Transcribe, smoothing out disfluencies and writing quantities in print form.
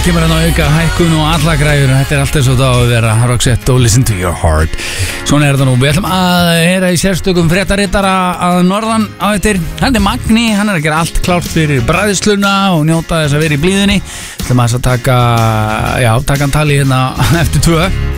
kemur hann á auka hækkun og alla græður. Þetta allt eins og það á að vera Roxette og Listen to your heart. Svona þetta nú. Við ætlum að heyra í sérstökum fréttarittara að norðan á eftir. Hann Magni, hann að gera allt klárt fyrir bræðsluna og njóta þess að vera í blíðunni. Ætlum að taka hann tali hérna eftir 2.